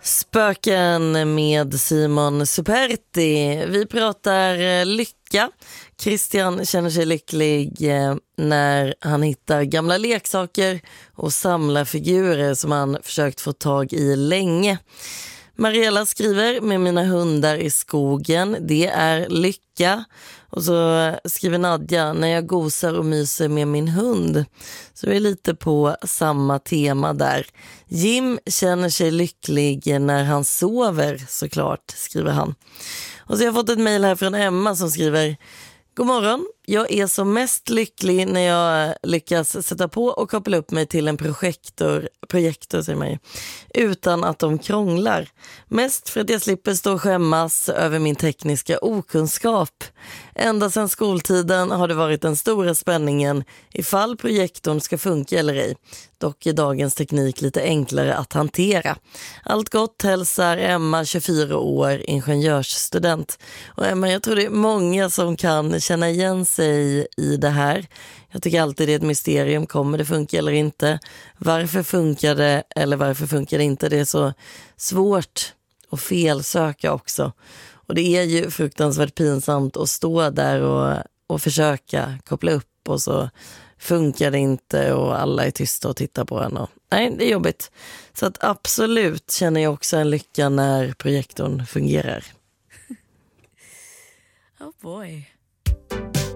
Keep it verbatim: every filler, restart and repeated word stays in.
Spöken med Simon Superti. Vi pratar lycka. Christian känner sig lycklig när han hittar gamla leksaker och samlar figurer som han försökt få tag i länge. Mariella skriver med mina hundar i skogen. Det är lycka. Och så skriver Nadja när jag gosar och myser med min hund. Så vi är lite på samma tema där. Jim känner sig lycklig när han sover, såklart, skriver han. Och så har jag fått ett mejl här från Emma som skriver: God morgon, jag är som mest lycklig när jag lyckas sätta på och koppla upp mig till en projektor, projektor säger man ju, utan att de krånglar. Mest för att jag slipper stå och skämmas över min tekniska okunskap. Ända sedan skoltiden har det varit den stora spänningen ifall projektorn ska funka eller ej. Dock är dagens teknik lite enklare att hantera. Allt gott hälsar Emma, tjugofyra år, ingenjörsstudent. Och Emma, jag tror det är många som kan känna igen sig i det här. Jag tycker alltid det är ett mysterium. Kommer det funka eller inte? Varför funkar det eller varför funkar det inte? Det är så svårt att felsöka också. Och det är ju fruktansvärt pinsamt att stå där och, och försöka koppla upp och så funkar det inte och alla är tysta och tittar på en. Och, nej, det är jobbigt. Så att absolut känner jag också en lycka när projektorn fungerar. Oh boy.